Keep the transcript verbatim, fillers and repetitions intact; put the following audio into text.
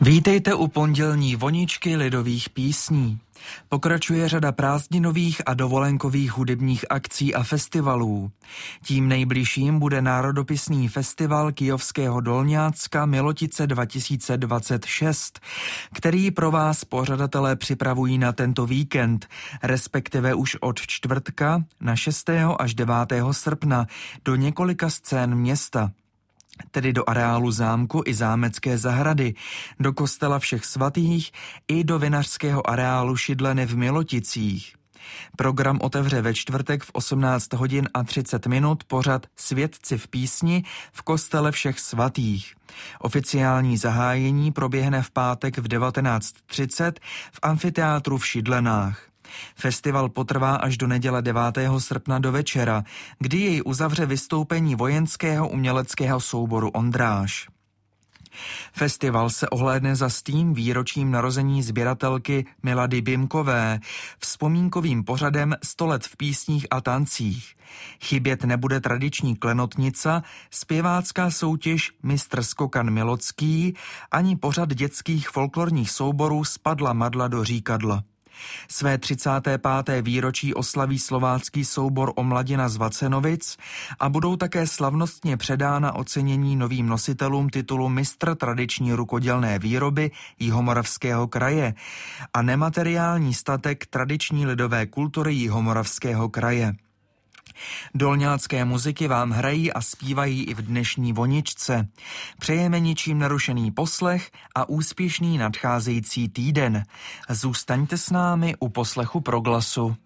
Vítejte u pondělní voničky lidových písní. Pokračuje řada prázdninových a dovolenkových hudebních akcí a festivalů. Tím nejbližším bude národopisný festival Kyjovského Dolňácka Milotice dva tisíce dvacet šest, který pro vás pořadatelé připravují na tento víkend, respektive už od čtvrtka na šestého až devátého srpna do několika scén města. Tedy do areálu zámku i zámecké zahrady, do kostela Všech svatých i do vinařského areálu Šidleny v Miloticích. Program otevře ve čtvrtek v osmnáct hodin a třicet minut pořad Svědci v písni v kostele Všech svatých. Oficiální zahájení proběhne v pátek v devatenáct třicet v amfiteátru v Šidlenách. Festival potrvá až do neděle devátého srpna do večera, kdy jej uzavře vystoupení vojenského uměleckého souboru Ondráž. Festival se ohlédne za stým výročím narození sběratelky Milady Bimkové, vzpomínkovým pořadem sto let v písních a tancích. Chybět nebude tradiční klenotnica, zpěvácká soutěž Mistr skokan Milocký ani pořad dětských folklorních souborů Spadla madla do říkadla. Své třicáté páté výročí oslaví slovácký soubor Omladina z Vacenovic a budou také slavnostně předána ocenění novým nositelům titulu Mistr tradiční rukodělné výroby Jihomoravského kraje a nemateriální statek tradiční lidové kultury Jihomoravského kraje. Dolňácké muziky vám hrají a zpívají i v dnešní voničce. Přejeme ničím nerušený poslech a úspěšný nadcházející týden. Zůstaňte s námi u poslechu Proglasu.